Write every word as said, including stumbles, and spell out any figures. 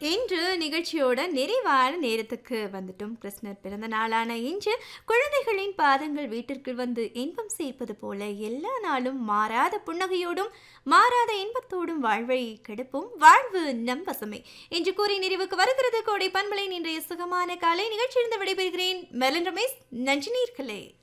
இன்று நிகழ்ச்சியோட நிறைவான நேரத்துக்கு வந்துட்டோம். கிருஷ்ணர் பிறந்த நாளான இன்று குழந்தைகளின் பாதங்கள் வீட்டிற்குள் வந்து இன்பம் சேர்ப்பது போல எல்லா நாளும் மாறாத புன்னகையோடும் மாறாத இன்பத்தோடும் வாழ்வை கெடுப்போம். வாழ்வு நம் வசமே என்று கூறி நிறைவுக்கு வருகிறது கோடை பண்பலை. இன்றைய சுகமான காலை நிகழ்ச்சியிலிருந்து விடைபெறுகிறேன். மெலன் ரமேஷ். நன்றி நேயர்களே.